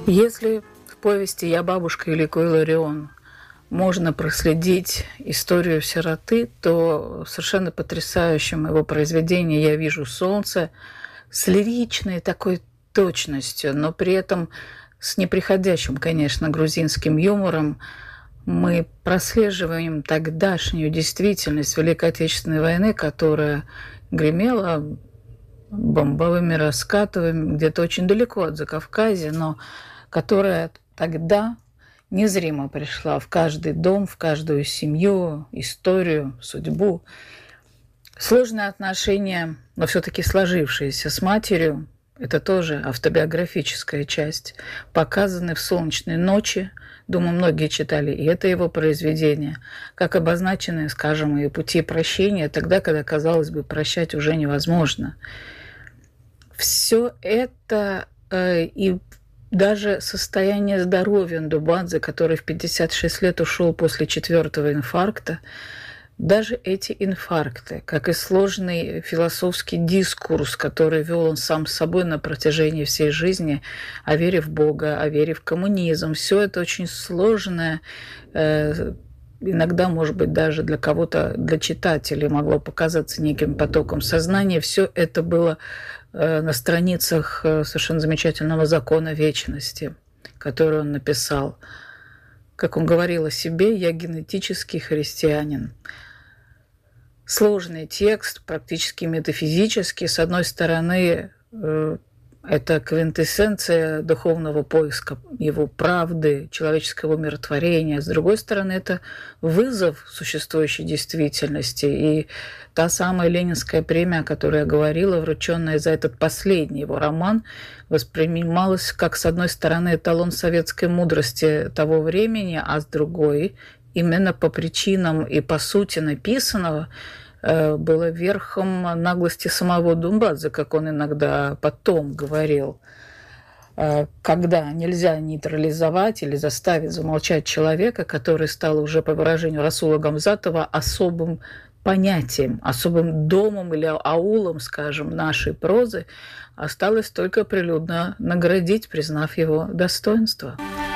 Если в повести «Я бабушка» Илико Илларион можно проследить историю сироты, то в совершенно потрясающем его произведении «Я вижу солнце» с лиричной такой точностью, но при этом с неприходящим, конечно, грузинским юмором мы прослеживаем тогдашнюю действительность Великой Отечественной войны, которая гремела бомбовыми раскатами где-то очень далеко от Закавказья, но которая тогда незримо пришла в каждый дом, в каждую семью, историю, судьбу. Сложные отношения, но все-таки сложившиеся с матерью, это тоже автобиографическая часть, показаны в «Солнечной ночи». Думаю, многие читали и это его произведение, как обозначены, скажем, и пути прощения, тогда, когда, казалось бы, прощать уже невозможно. Все это и даже состояние здоровья Ндубадзе, который в 56 лет ушел после 4-го инфаркта, даже эти инфаркты, как и сложный философский дискурс, который вел он сам с собой на протяжении всей жизни, о вере в Бога, о вере в коммунизм, все это очень сложное, иногда, может быть, даже для кого-то, для читателей могло показаться неким потоком сознания. Все это было на страницах совершенно замечательного «Закона вечности», который он написал. Как он говорил о себе, «Я генетический христианин». Сложный текст, практически метафизический. С одной стороны, это квинтэссенция духовного поиска, его правды, человеческого умиротворения. С другой стороны, это вызов существующей действительности. И та самая Ленинская премия, о которой я говорила, врученная за этот последний его роман, воспринималась как, с одной стороны, эталон советской мудрости того времени, а с другой, именно по причинам и по сути написанного, было верхом наглости самого Ндубадзе, как он иногда потом говорил, когда нельзя нейтрализовать или заставить замолчать человека, который стал уже, по выражению Расула Гамзатова, особым понятием, особым домом или аулом, скажем, нашей прозы, осталось только прилюдно наградить, признав его достоинство.